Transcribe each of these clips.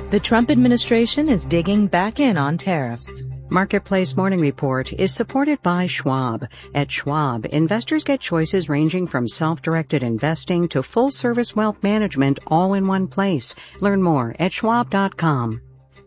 The Trump administration is digging back in on tariffs. Marketplace Morning Report is supported by Schwab. At Schwab, investors get choices ranging from self-directed investing to full-service wealth management all in one place. Learn more at schwab.com.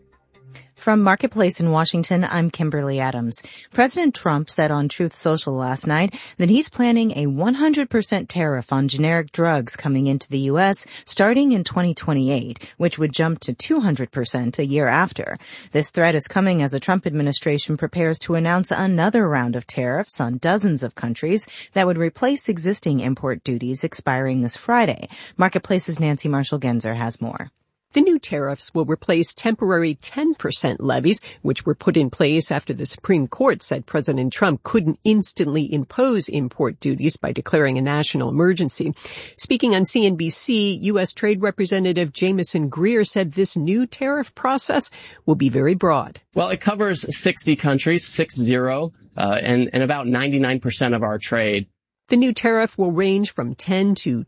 From Marketplace in Washington, I'm Kimberly Adams. President Trump said on Truth Social last night that he's planning a 100% tariff on generic drugs coming into the U.S. starting in 2028, which would jump to 200% a year after. This threat is coming as the Trump administration prepares to announce another round of tariffs on dozens of countries that would replace existing import duties expiring this Friday. Marketplace's Nancy Marshall-Genzer has more. The new tariffs will replace temporary 10% levies, which were put in place after the Supreme Court said President Trump couldn't instantly impose import duties by declaring a national emergency. Speaking on CNBC, U.S. Trade Representative Jamieson Greer said this new tariff process will be very broad. Well, it covers 60 countries, 60, and about 99% of our trade. The new tariff will range from 10 to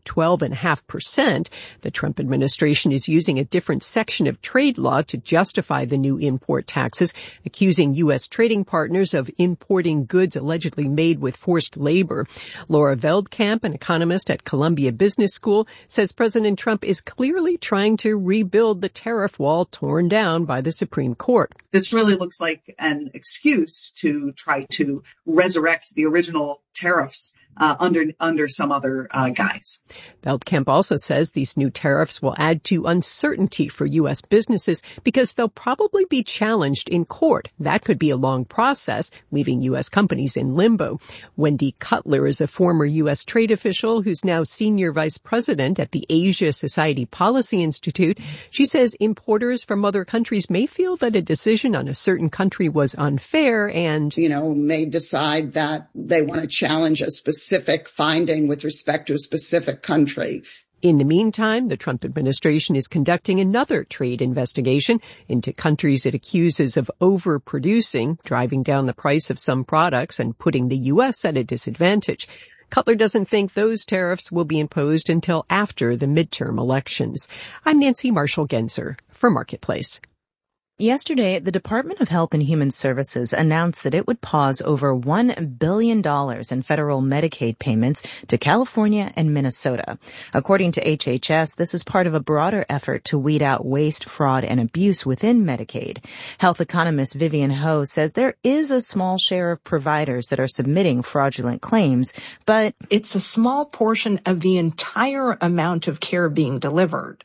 12.5%. The Trump administration is using a different section of trade law to justify the new import taxes, accusing U.S. trading partners of importing goods allegedly made with forced labor. Laura Veldkamp, an economist at Columbia Business School, says President Trump is clearly trying to rebuild the tariff wall torn down by the Supreme Court. This really looks like an excuse to try to resurrect the original tariffs under some other guise. Veldkamp also says these new tariffs will add to uncertainty for U.S. businesses because they'll probably be challenged in court. That could be a long process, leaving U.S. companies in limbo. Wendy Cutler is a former U.S. trade official who's now senior vice president at the Asia Society Policy Institute. She says importers from other countries may feel that a decision on a certain country was unfair and, may decide that they want to challenge a specific finding with respect to a specific country. In the meantime, the Trump administration is conducting another trade investigation into countries it accuses of overproducing, driving down the price of some products and putting the U.S. at a disadvantage. Cutler doesn't think those tariffs will be imposed until after the midterm elections. I'm Nancy Marshall-Genzer for Marketplace. Yesterday, the Department of Health and Human Services announced that it would pause over $1 billion in federal Medicaid payments to California and Minnesota. According to HHS, this is part of a broader effort to weed out waste, fraud, and abuse within Medicaid. Health economist Vivian Ho says there is a small share of providers that are submitting fraudulent claims, but it's a small portion of the entire amount of care being delivered.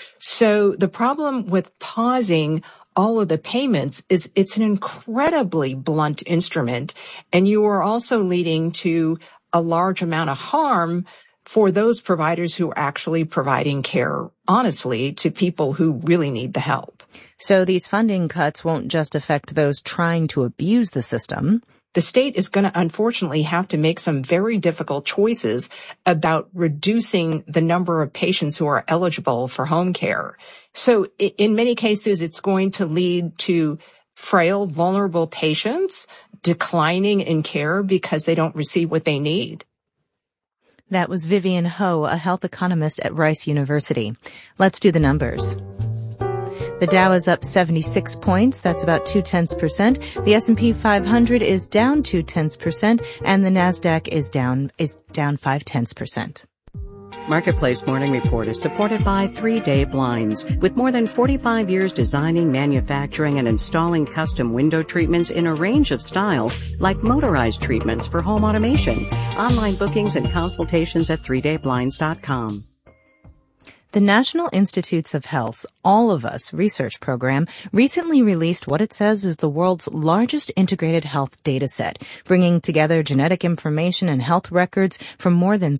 So the problem with pausing all of the payments is it's an incredibly blunt instrument, and you are also leading to a large amount of harm for those providers who are actually providing care honestly to people who really need the help. So these funding cuts won't just affect those trying to abuse the system. The state is going to unfortunately have to make some very difficult choices about reducing the number of patients who are eligible for home care. So in many cases, it's going to lead to frail, vulnerable patients declining in care because they don't receive what they need. That was Vivian Ho, a health economist at Rice University. Let's do the numbers. The Dow is up 76 points. That's about 0.2%. The S&P 500 is down 0.2%, and the Nasdaq is down 0.5%. Marketplace Morning Report is supported by 3 Day Blinds. With more than 45 years designing, manufacturing, and installing custom window treatments in a range of styles, like motorized treatments for home automation. Online bookings and consultations at 3dayblinds.com. The National Institutes of Health's All of Us research program recently released what it says is the world's largest integrated health data set, bringing together genetic information and health records from more than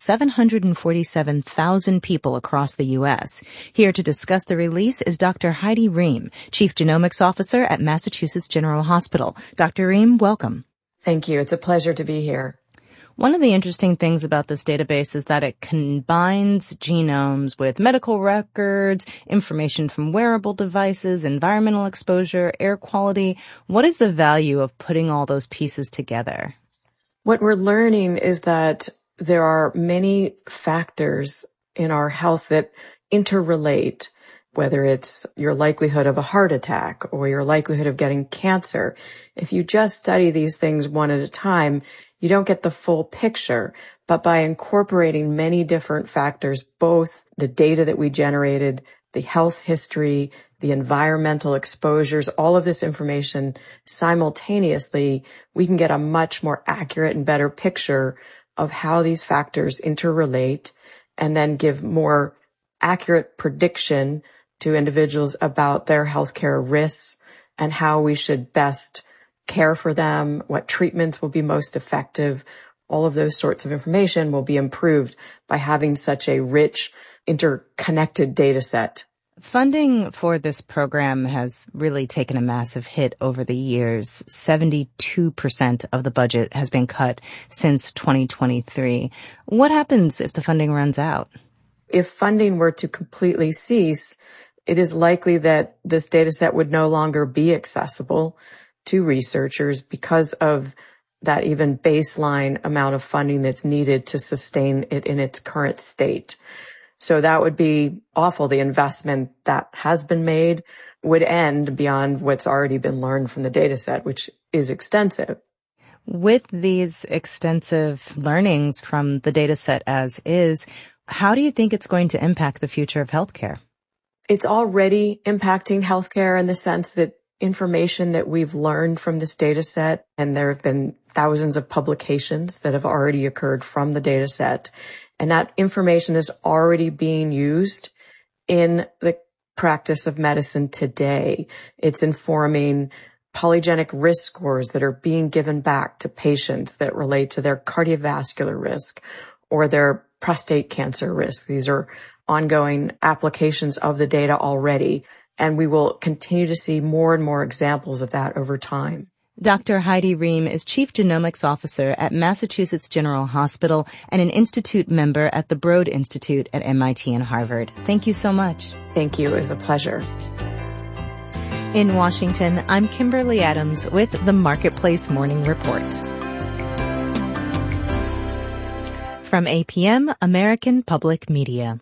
747,000 people across the U.S. Here to discuss the release is Dr. Heidi Rehm, Chief Genomics Officer at Massachusetts General Hospital. Dr. Rehm, welcome. Thank you. It's a pleasure to be here. One of the interesting things about this database is that it combines genomes with medical records, information from wearable devices, environmental exposure, air quality. What is the value of putting all those pieces together? What we're learning is that there are many factors in our health that interrelate, whether it's your likelihood of a heart attack or your likelihood of getting cancer. If you just study these things one at a time, you don't get the full picture. But by incorporating many different factors, both the data that we generated, the health history, the environmental exposures, all of this information simultaneously, we can get a much more accurate and better picture of how these factors interrelate and then give more accurate prediction to individuals about their healthcare risks and how we should best care for them, what treatments will be most effective. All of those sorts of information will be improved by having such a rich, interconnected data set. Funding for this program has really taken a massive hit over the years. 72% of the budget has been cut since 2023. What happens if the funding runs out? If funding were to completely cease, it is likely that this data set would no longer be accessible to researchers because of that even baseline amount of funding that's needed to sustain it in its current state. So that would be awful. The investment that has been made would end beyond what's already been learned from the data set, which is extensive. With these extensive learnings from the data set as is, how do you think it's going to impact the future of healthcare? It's already impacting healthcare in the sense that information that we've learned from this data set, and there have been thousands of publications that have already occurred from the data set, and that information is already being used in the practice of medicine today. It's informing polygenic risk scores that are being given back to patients that relate to their cardiovascular risk or their prostate cancer risk. These are ongoing applications of the data already, and we will continue to see more and more examples of that over time. Dr. Heidi Rehm is Chief Genomics Officer at Massachusetts General Hospital and an Institute member at the Broad Institute at MIT and Harvard. Thank you so much. Thank you. It was a pleasure. In Washington, I'm Kimberly Adams with the Marketplace Morning Report. From APM, American Public Media.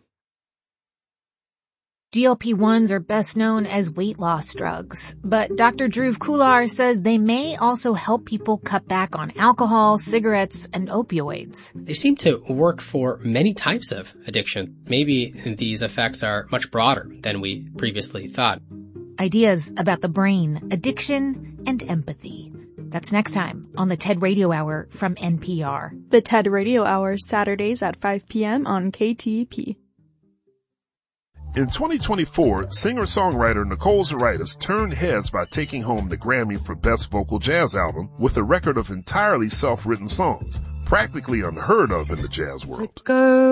GLP-1s are best known as weight loss drugs, but Dr. Dhruv Kular says they may also help people cut back on alcohol, cigarettes, and opioids. They seem to work for many types of addiction. Maybe these effects are much broader than we previously thought. Ideas about the brain, addiction, and empathy. That's next time on the TED Radio Hour from NPR. The TED Radio Hour, Saturdays at 5 p.m. on KTEP. In 2024, singer-songwriter Nicole Zaritis turned heads by taking home the Grammy for Best Vocal Jazz Album with a record of entirely self-written songs, practically unheard of in the jazz world.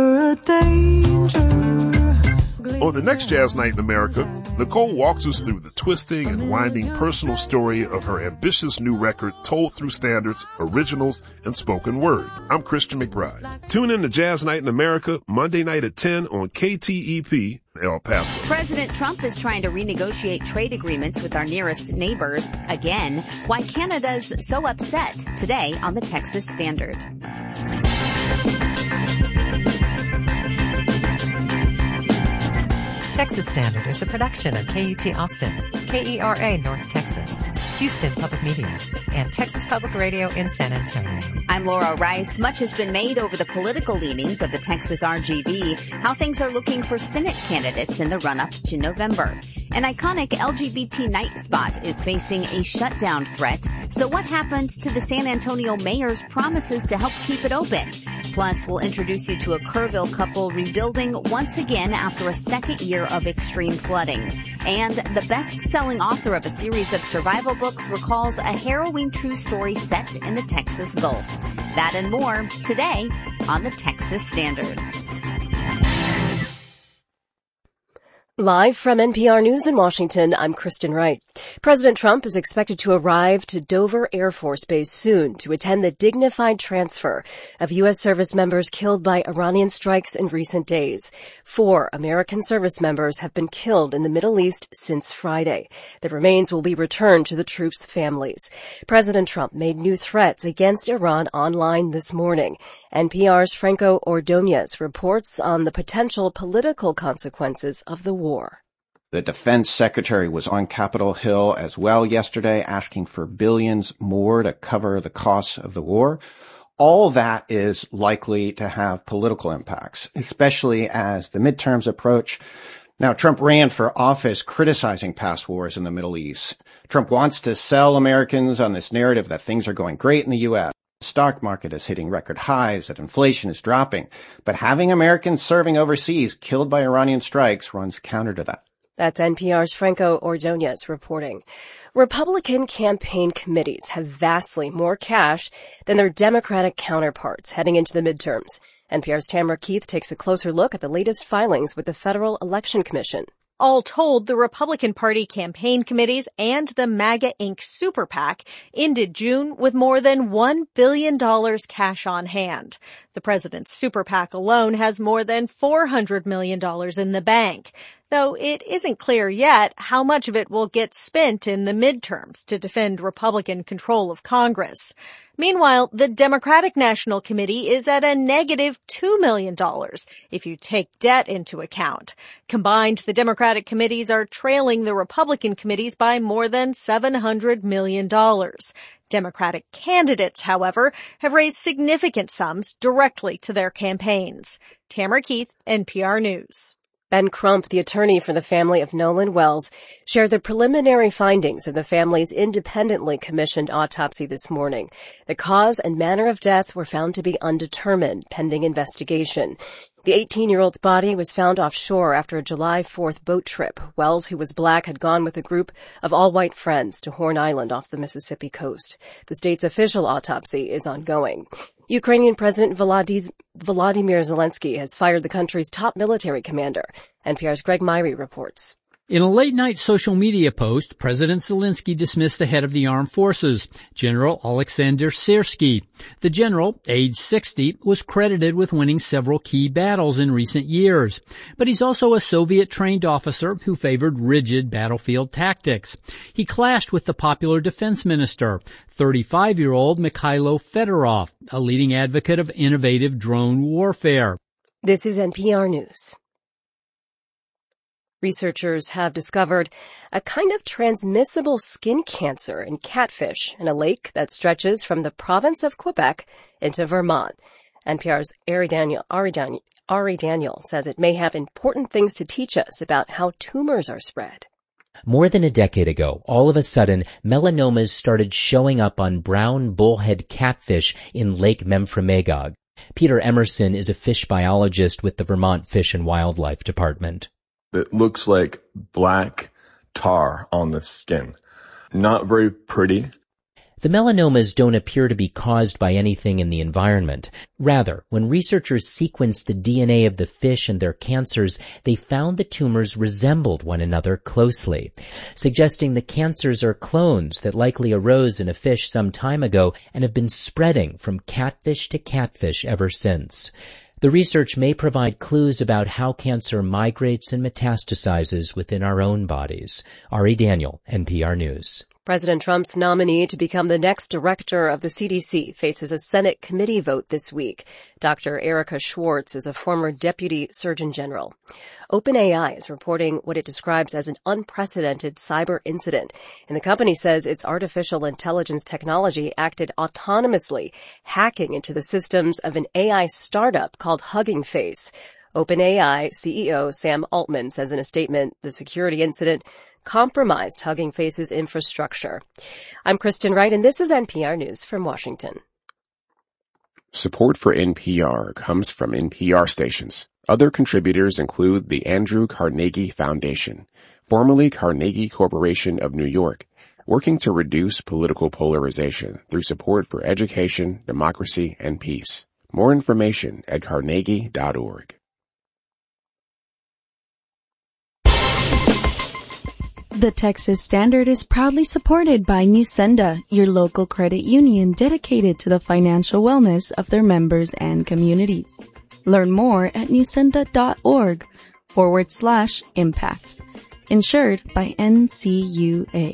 On the next Jazz Night in America, Nicole walks us through the twisting and winding personal story of her ambitious new record told through standards, originals, and spoken word. I'm Christian McBride. Tune in to Jazz Night in America, Monday night at 10 on KTEP, El Paso. President Trump is trying to renegotiate trade agreements with our nearest neighbors again. Why Canada's so upset today on the Texas Standard. Texas Standard is a production of KUT Austin, KERA North Texas, Houston Public Media, and Texas Public Radio in San Antonio. I'm Laura Rice. Much has been made over the political leanings of the Texas RGV, how things are looking for Senate candidates in the run-up to November. An iconic LGBT night spot is facing a shutdown threat. So what happened to the San Antonio mayor's promises to help keep it open? Plus, we'll introduce you to a Kerrville couple rebuilding once again after a second year of extreme flooding. And the best-selling author of a series of survival books recalls a harrowing true story set in the Texas Gulf. That and more today on the Texas Standard. Live from NPR News in Washington, I'm Kristen Wright. President Trump is expected to arrive to Dover Air Force Base soon to attend the dignified transfer of U.S. service members killed by Iranian strikes in recent days. 4 American service members have been killed in the Middle East since Friday. The remains will be returned to the troops' families. President Trump made new threats against Iran online this morning. NPR's Franco Ordonez reports on the potential political consequences of the war. The defense secretary was on Capitol Hill as well yesterday, asking for billions more to cover the costs of the war. All that is likely to have political impacts, especially as the midterms approach. Now, Trump ran for office criticizing past wars in the Middle East. Trump wants to sell Americans on this narrative that things are going great in the U.S. The stock market is hitting record highs, that inflation is dropping. But having Americans serving overseas killed by Iranian strikes runs counter to that. That's NPR's Franco Ordonez reporting. Republican campaign committees have vastly more cash than their Democratic counterparts heading into the midterms. NPR's Tamara Keith takes a closer look at the latest filings with the Federal Election Commission. All told, the Republican Party campaign committees and the MAGA Inc. super PAC ended June with more than $1 billion cash on hand. The president's super PAC alone has more than $400 million in the bank, though it isn't clear yet how much of it will get spent in the midterms to defend Republican control of Congress. Meanwhile, the Democratic National Committee is at a negative $2 million if you take debt into account. Combined, the Democratic committees are trailing the Republican committees by more than $700 million. Democratic candidates, however, have raised significant sums directly to their campaigns. Tamara Keith, NPR News. Ben Crump, the attorney for the family of Nolan Wells, shared the preliminary findings of the family's independently commissioned autopsy this morning. The cause and manner of death were found to be undetermined, pending investigation. The 18-year-old's body was found offshore after a July 4th boat trip. Wells, who was black, had gone with a group of all-white friends to Horn Island off the Mississippi coast. The state's official autopsy is ongoing. Ukrainian President Volodymyr Zelensky has fired the country's top military commander. NPR's Greg Myrie reports. In a late-night social media post, President Zelensky dismissed the head of the armed forces, General Alexander Syrsky. The general, age 60, was credited with winning several key battles in recent years. But he's also a Soviet-trained officer who favored rigid battlefield tactics. He clashed with the popular defense minister, 35-year-old Mikhailo Fedorov, a leading advocate of innovative drone warfare. This is NPR News. Researchers have discovered a kind of transmissible skin cancer in catfish in a lake that stretches from the province of Quebec into Vermont. NPR's Ari Daniel says it may have important things to teach us about how tumors are spread. More than a decade ago, all of a sudden, melanomas started showing up on brown bullhead catfish in Lake Memphremagog. Peter Emerson is a fish biologist with the Vermont Fish and Wildlife Department. It looks like black tar on the skin. Not very pretty. The melanomas don't appear to be caused by anything in the environment. Rather, when researchers sequenced the DNA of the fish and their cancers, they found the tumors resembled one another closely, suggesting the cancers are clones that likely arose in a fish some time ago and have been spreading from catfish to catfish ever since. The research may provide clues about how cancer migrates and metastasizes within our own bodies. Ari Daniel, NPR News. President Trump's nominee to become the next director of the CDC faces a Senate committee vote this week. Dr. Erica Schwartz is a former deputy surgeon general. OpenAI is reporting what it describes as an unprecedented cyber incident, and the company says its artificial intelligence technology acted autonomously, hacking into the systems of an AI startup called Hugging Face. OpenAI CEO Sam Altman says in a statement the security incident compromised Hugging Face's infrastructure. I'm Kristen Wright, and this is NPR News from Washington. Support for NPR comes from NPR stations. Other contributors include the Andrew Carnegie Foundation, formerly Carnegie Corporation of New York, working to reduce political polarization through support for education, democracy, and peace. More information at carnegie.org. The Texas Standard is proudly supported by Newsenda, your local credit union dedicated to the financial wellness of their members and communities. Learn more at newsenda.org/impact. Insured by NCUA.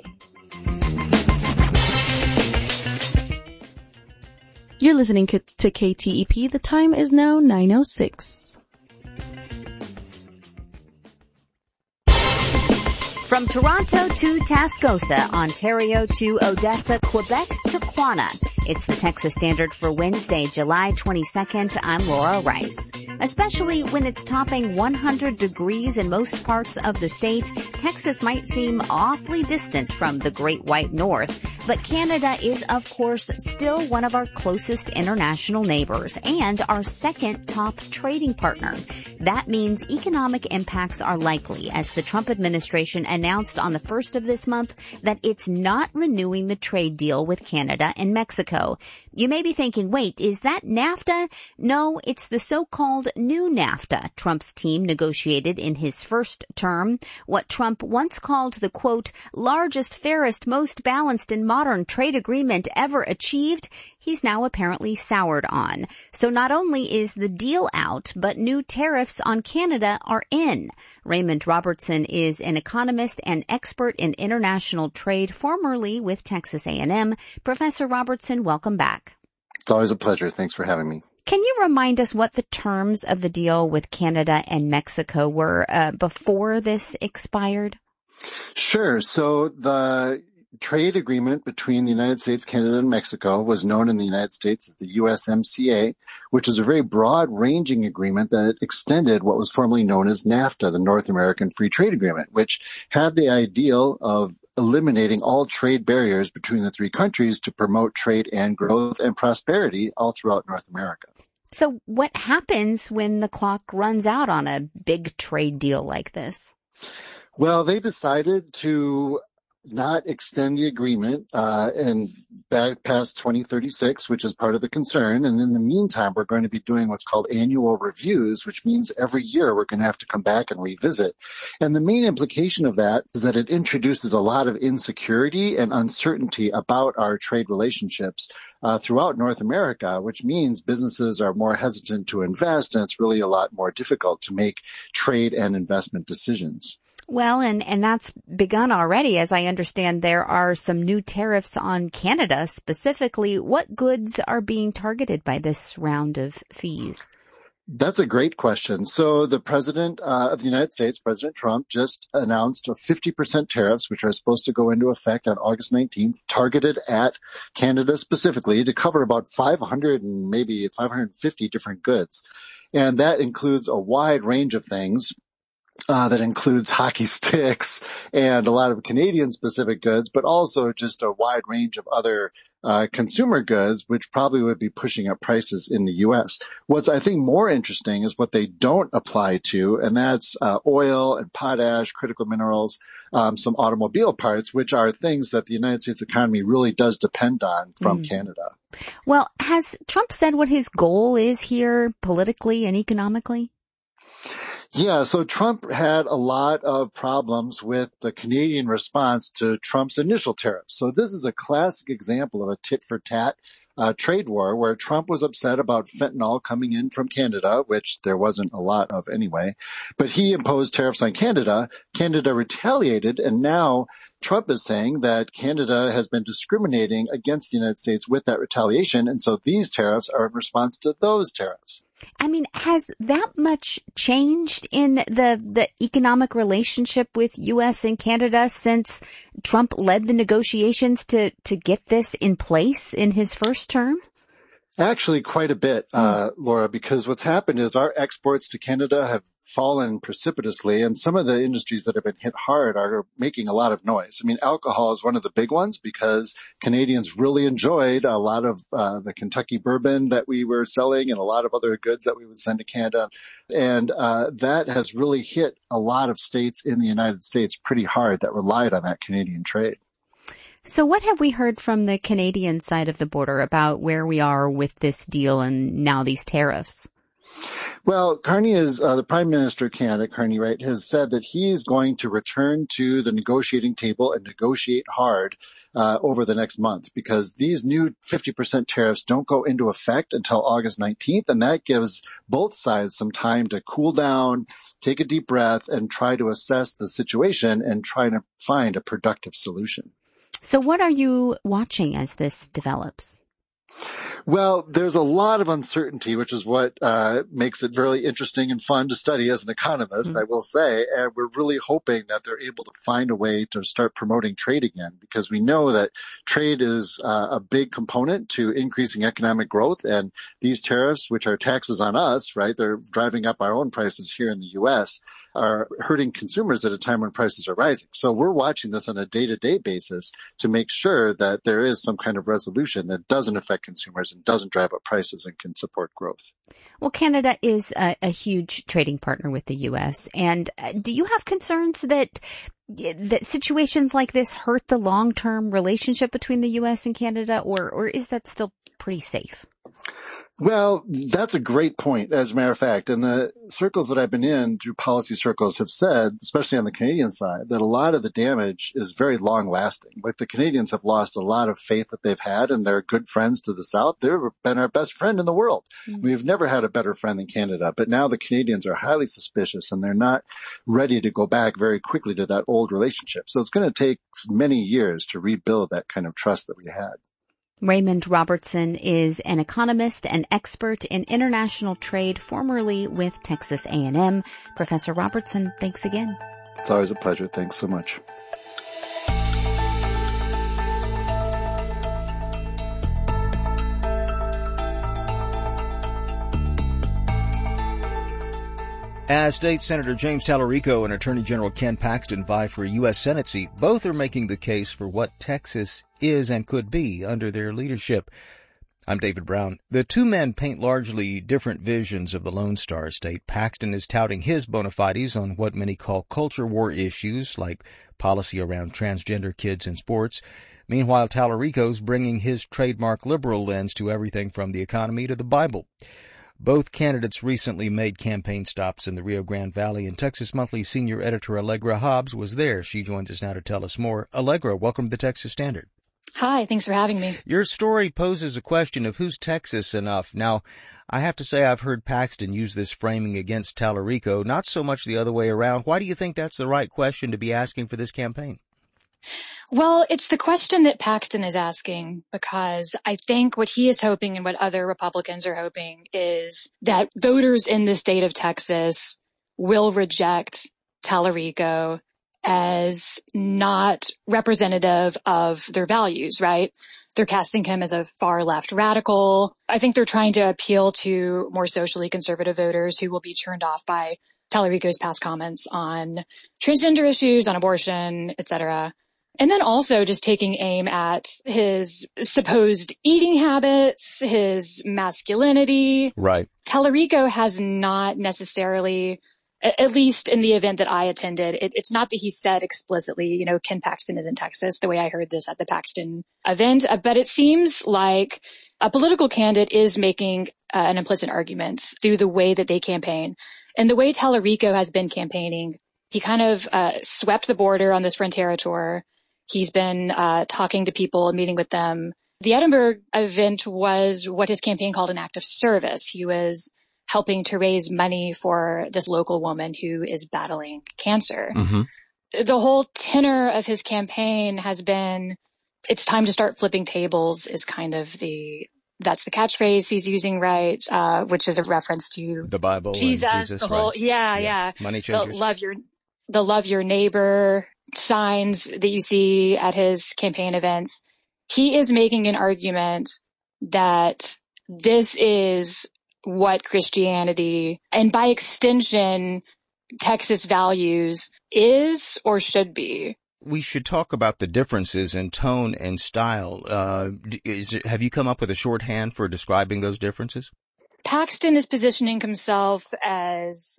You're listening to KTEP. The time is now 9:06. From Toronto to Tascosa, Ontario to Odessa, Quebec to Quanah. It's the Texas Standard for Wednesday, July 22nd. I'm Laura Rice. Especially when it's topping 100 degrees in most parts of the state, Texas might seem awfully distant from the Great White North. But Canada is, of course, still one of our closest international neighbors and our second top trading partner. That means economic impacts are likely as the Trump administration announced on the 1st of this month that it's not renewing the trade deal with Canada and Mexico. You may be thinking, wait, is that NAFTA? No, it's the so-called new NAFTA Trump's team negotiated in his first term. What Trump once called the, quote, largest, fairest, most balanced and modern trade agreement ever achieved, he's now apparently soured on. So not only is the deal out, but new tariffs on Canada are in. Raymond Robertson is an economist and expert in international trade, formerly with Texas A&M. Professor Robertson, welcome back. It's always a pleasure. Thanks for having me. Can you remind us what the terms of the deal with Canada and Mexico were before this expired? Sure. So the trade agreement between the United States, Canada, and Mexico was known in the United States as the USMCA, which is a very broad-ranging agreement that extended what was formerly known as NAFTA, the North American Free Trade Agreement, which had the ideal of eliminating all trade barriers between the three countries to promote trade and growth and prosperity all throughout North America. So what happens when the clock runs out on a big trade deal like this? Well, they decided to not extend the agreement and back past 2036, which is part of the concern. And in the meantime, we're going to be doing what's called annual reviews, which means every year we're going to have to come back and revisit. And the main implication of that is that it introduces a lot of insecurity and uncertainty about our trade relationships throughout North America, which means businesses are more hesitant to invest, and it's really a lot more difficult to make trade and investment decisions. Well, and that's begun already. As I understand, there are some new tariffs on Canada specifically. What goods are being targeted by this round of fees? That's a great question. So the president of the United States, President Trump, just announced 50% tariffs, which are supposed to go into effect on August 19th, targeted at Canada specifically to cover about 500 and maybe 550 different goods. And that includes a wide range of things. That includes hockey sticks and a lot of Canadian-specific goods, but also just a wide range of other consumer goods, which probably would be pushing up prices in the U.S. What's, I think, more interesting is what they don't apply to, and that's oil and potash, critical minerals, some automobile parts, which are things that the United States economy really does depend on from Canada. Well, has Trump said what his goal is here politically and economically? Yeah, so Trump had a lot of problems with the Canadian response to Trump's initial tariffs. So this is a classic example of a tit-for-tat trade war where Trump was upset about fentanyl coming in from Canada, which there wasn't a lot of anyway. But he imposed tariffs on Canada. Canada retaliated, and now Trump is saying that Canada has been discriminating against the United States with that retaliation, and so these tariffs are in response to those tariffs. I mean, has that much changed in the economic relationship with U.S. and Canada since Trump led the negotiations to get this in place in his first term? Actually, quite a bit, Laura, because what's happened is our exports to Canada have fallen precipitously, and some of the industries that have been hit hard are making a lot of noise. I mean, alcohol is one of the big ones because Canadians really enjoyed a lot of the Kentucky bourbon that we were selling and a lot of other goods that we would send to Canada. And that has really hit a lot of states in the United States pretty hard that relied on that Canadian trade. So what have we heard from the Canadian side of the border about where we are with this deal and now these tariffs? Well, Carney is the Prime Minister of Canada, Carney Wright, has said that he is going to return to the negotiating table and negotiate hard over the next month because these new 50% tariffs don't go into effect until August 19th, and that gives both sides some time to cool down, take a deep breath, and try to assess the situation and try to find a productive solution. So what are you watching as this develops? Well, there's a lot of uncertainty, which is what makes it really interesting and fun to study as an economist, I will say. And we're really hoping that they're able to find a way to start promoting trade again, because we know that trade is a big component to increasing economic growth. And these tariffs, which are taxes on us, right, they're driving up our own prices here in the U.S., are hurting consumers at a time when prices are rising. So we're watching this on a day-to-day basis to make sure that there is some kind of resolution that doesn't affect consumers and doesn't drive up prices and can support growth. Well, Canada is a huge trading partner with the U.S. And do you have concerns that situations like this hurt the long-term relationship between the U.S. and Canada, or is that still pretty safe? Well, that's a great point, as a matter of fact. And the circles that I've been in, through policy circles, have said, especially on the Canadian side, that a lot of the damage is very long lasting. Like, the Canadians have lost a lot of faith that they've had in their good friends to the south. They've been our best friend in the world. Mm-hmm. We've never had a better friend than Canada, but now the Canadians are highly suspicious and they're not ready to go back very quickly to that old relationship. So it's going to take many years to rebuild that kind of trust that we had. Raymond Robertson is an economist and expert in international trade, formerly with Texas A&M. Professor Robertson, thanks again. It's always a pleasure. Thanks so much. As State Senator James Tallarico and Attorney General Ken Paxton vie for a U.S. Senate seat, both are making the case for what Texas is and could be under their leadership. I'm David Brown. The two men paint largely different visions of the Lone Star State. Paxton is touting his bona fides on what many call culture war issues, like policy around transgender kids in sports. Meanwhile, Tallarico's bringing his trademark liberal lens to everything from the economy to the Bible. Both candidates recently made campaign stops in the Rio Grande Valley, and Texas Monthly senior editor Allegra Hobbs was there. She joins us now to tell us more. Allegra, welcome to the Texas Standard. Hi, thanks for having me. Your story poses a question of who's Texas enough. Now, I have to say I've heard Paxton use this framing against Tallarico, not so much the other way around. Why do you think that's the right question to be asking for this campaign? Well, it's the question that Paxton is asking, because I think what he is hoping and what other Republicans are hoping is that voters in the state of Texas will reject Tallarico as not representative of their values, right? They're casting him as a far left radical. I think they're trying to appeal to more socially conservative voters who will be turned off by Tallarico's past comments on transgender issues, on abortion, etc. And then also just taking aim at his supposed eating habits, his masculinity. Right. Tallarico has not necessarily, at least in the event that I attended, it's not that he said explicitly, Ken Paxton is in Texas, the way I heard this at the Paxton event, but it seems like a political candidate is making an implicit argument through the way that they campaign. And the way Tallarico has been campaigning, he kind of swept the border on this Frontera tour. He's been talking to people and meeting with them. The Edinburgh event was what his campaign called an act of service. He was helping to raise money for this local woman who is battling cancer. Mm-hmm. The whole tenor of his campaign has been, it's time to start flipping tables is kind of that's the catchphrase he's using, right? Which is a reference to the Bible, Jesus, the whole, right. Yeah. Money changers. The love your neighbor signs that you see at his campaign events. He is making an argument that this is what Christianity, and by extension, Texas values, is or should be. We should talk about the differences in tone and style. Have you come up with a shorthand for describing those differences? Paxton is positioning himself as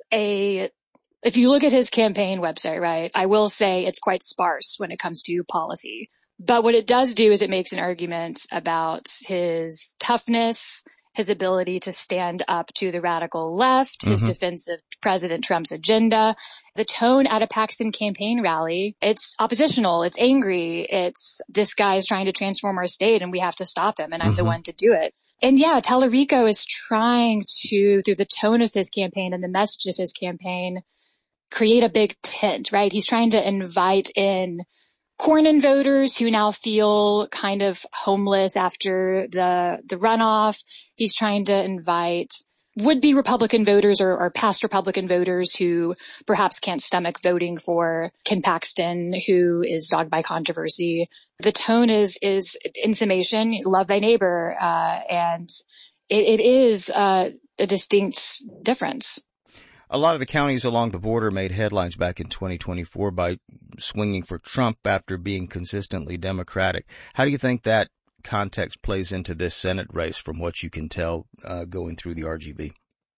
if you look at his campaign website, right, I will say it's quite sparse when it comes to policy. But what it does do is it makes an argument about his toughness, his ability to stand up to the radical left, his defense of President Trump's agenda. The tone at a Paxton campaign rally, it's oppositional, it's angry, it's this guy is trying to transform our state and we have to stop him and I'm the one to do it. And yeah, Tallarico is trying to, through the tone of his campaign and the message of his campaign, create a big tent, right? He's trying to invite in Cornyn voters who now feel kind of homeless after the runoff. He's trying to invite would-be Republican voters or past Republican voters who perhaps can't stomach voting for Ken Paxton, who is dogged by controversy. The tone is in summation, love thy neighbor, and it is a distinct difference. A lot of the counties along the border made headlines back in 2024 by swinging for Trump after being consistently Democratic. How do you think that context plays into this Senate race from what you can tell going through the RGV?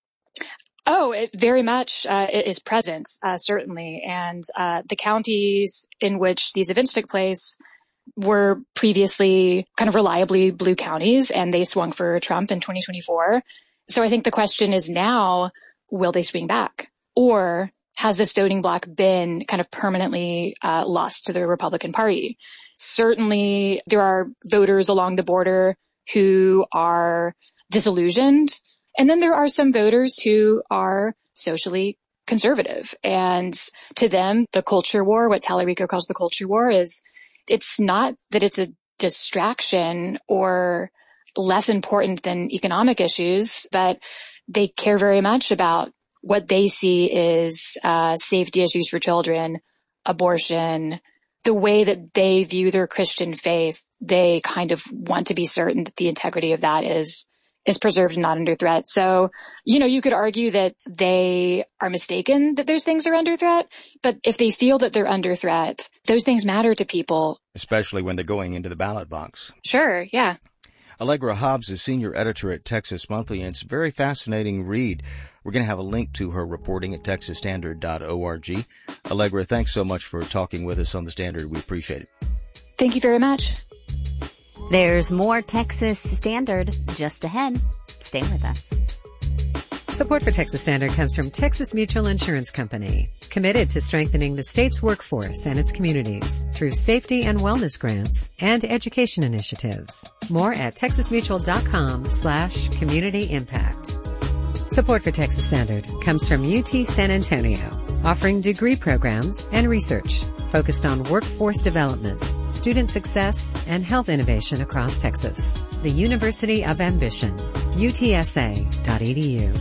Oh, it very much it is present, certainly. And the counties in which these events took place were previously kind of reliably blue counties, and they swung for Trump in 2024. So I think the question is now, will they swing back? Or has this voting bloc been kind of permanently lost to the Republican Party? Certainly, there are voters along the border who are disillusioned. And then there are some voters who are socially conservative. And to them, the culture war, what Tallarico calls the culture war, it's not that it's a distraction or less important than economic issues, but they care very much about what they see is safety issues for children, abortion, the way that they view their Christian faith. They kind of want to be certain that the integrity of that is preserved and not under threat. So, you could argue that they are mistaken that those things are under threat, but if they feel that they're under threat, those things matter to people. Especially when they're going into the ballot box. Sure, yeah. Allegra Hobbs is senior editor at Texas Monthly, and it's a very fascinating read. We're going to have a link to her reporting at texasstandard.org. Allegra, thanks so much for talking with us on The Standard. We appreciate it. Thank you very much. There's more Texas Standard just ahead. Stay with us. Support for Texas Standard comes from Texas Mutual Insurance Company, committed to strengthening the state's workforce and its communities through safety and wellness grants and education initiatives. More at texasmutual.com/community impact. Support for Texas Standard comes from UT San Antonio, offering degree programs and research focused on workforce development, student success, and health innovation across Texas. The University of Ambition, utsa.edu.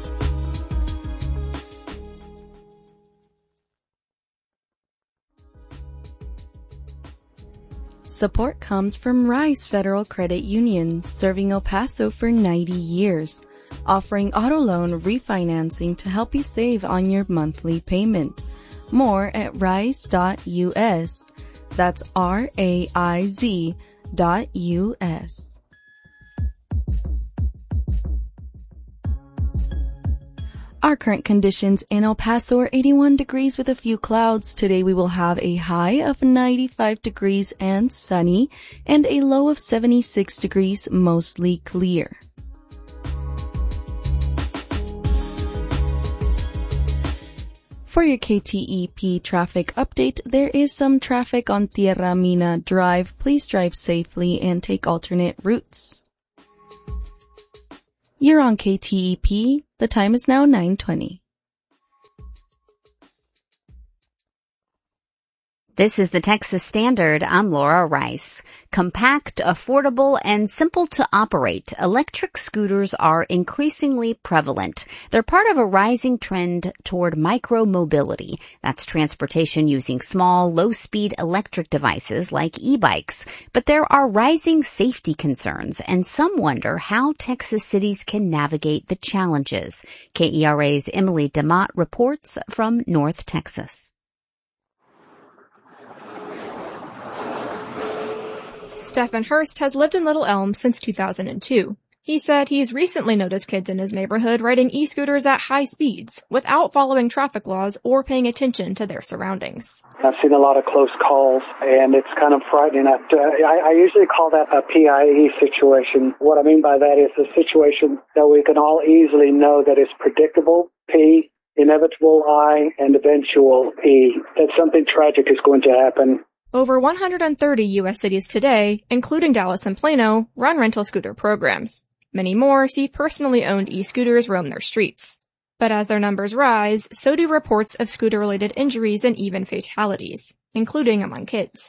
Support comes from Rice Federal Credit Union, serving El Paso for 90 years, offering auto loan refinancing to help you save on your monthly payment. More at rice.us. That's RAIZ.us. Our current conditions in El Paso are 81 degrees with a few clouds. Today we will have a high of 95 degrees and sunny, and a low of 76 degrees, mostly clear. For your KTEP traffic update, there is some traffic on Tierra Mina Drive. Please drive safely and take alternate routes. You're on KTEP. The time is now 9:20. This is the Texas Standard. I'm Laura Rice. Compact, affordable, and simple to operate, electric scooters are increasingly prevalent. They're part of a rising trend toward micro-mobility. That's transportation using small, low-speed electric devices like e-bikes. But there are rising safety concerns, and some wonder how Texas cities can navigate the challenges. KERA's Emily DeMott reports from North Texas. Stephen Hurst has lived in Little Elm since 2002. He said he's recently noticed kids in his neighborhood riding e-scooters at high speeds without following traffic laws or paying attention to their surroundings. I've seen a lot of close calls, and it's kind of frightening. I usually call that a PIE situation. What I mean by that is a situation that we can all easily know that is predictable, P, inevitable, I, and eventual, E, that something tragic is going to happen. Over 130 U.S. cities today, including Dallas and Plano, run rental scooter programs. Many more see personally owned e-scooters roam their streets. But as their numbers rise, so do reports of scooter-related injuries and even fatalities, including among kids.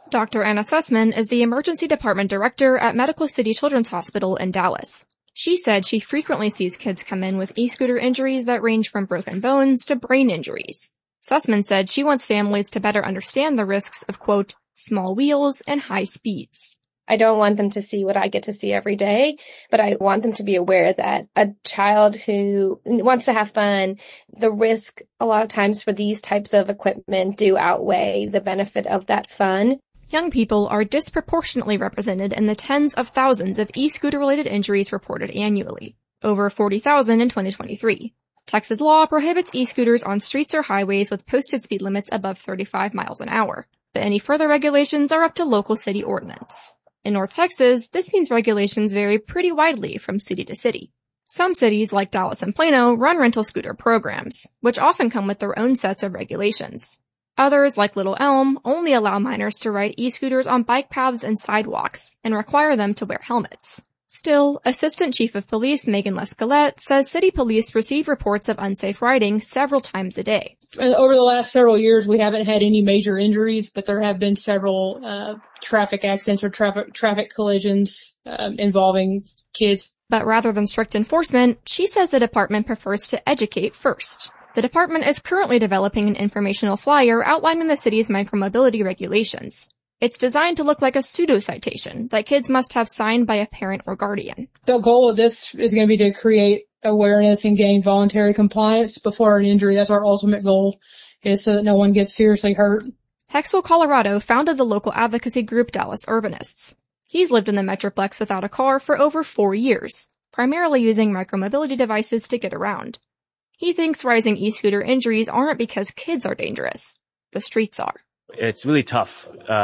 Dr. Anna Sussman is the emergency department director at Medical City Children's Hospital in Dallas. She said she frequently sees kids come in with e-scooter injuries that range from broken bones to brain injuries. Sussman said she wants families to better understand the risks of, quote, small wheels and high speeds. I don't want them to see what I get to see every day, but I want them to be aware that a child who wants to have fun, the risk a lot of times for these types of equipment do outweigh the benefit of that fun. Young people are disproportionately represented in the tens of thousands of e-scooter-related injuries reported annually, over 40,000 in 2023. Texas law prohibits e-scooters on streets or highways with posted speed limits above 35 miles an hour, but any further regulations are up to local city ordinance. In North Texas, this means regulations vary pretty widely from city to city. Some cities, like Dallas and Plano, run rental scooter programs, which often come with their own sets of regulations. Others, like Little Elm, only allow minors to ride e-scooters on bike paths and sidewalks and require them to wear helmets. Still, Assistant Chief of Police Megan Lescalette says city police receive reports of unsafe riding several times a day. Over the last several years, we haven't had any major injuries, but there have been several traffic accidents or traffic collisions involving kids. But rather than strict enforcement, she says the department prefers to educate first. The department is currently developing an informational flyer outlining the city's micromobility regulations. It's designed to look like a pseudo-citation that kids must have signed by a parent or guardian. The goal of this is going to be to create awareness and gain voluntary compliance before an injury. That's our ultimate goal, is so that no one gets seriously hurt. Hexel Colorado founded the local advocacy group Dallas Urbanists. He's lived in the Metroplex without a car for over 4 years, primarily using micromobility devices to get around. He thinks rising e-scooter injuries aren't because kids are dangerous. The streets are. It's really tough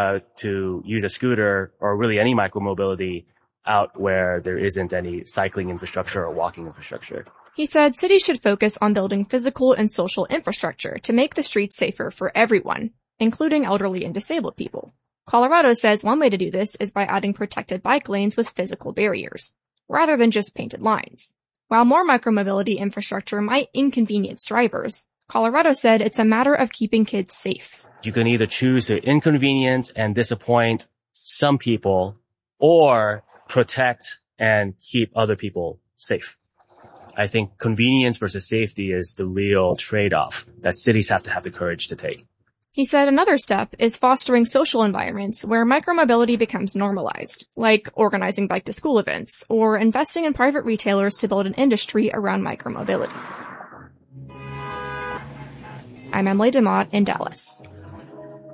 to use a scooter or really any micromobility out where there isn't any cycling infrastructure or walking infrastructure. He said cities should focus on building physical and social infrastructure to make the streets safer for everyone, including elderly and disabled people. Colorado says one way to do this is by adding protected bike lanes with physical barriers, rather than just painted lines. While more micromobility infrastructure might inconvenience drivers, Colorado said it's a matter of keeping kids safe. You can either choose to inconvenience and disappoint some people or protect and keep other people safe. I think convenience versus safety is the real trade-off that cities have to have the courage to take. He said another step is fostering social environments where micromobility becomes normalized, like organizing bike-to-school events or investing in private retailers to build an industry around micromobility. I'm Emily DeMott in Dallas.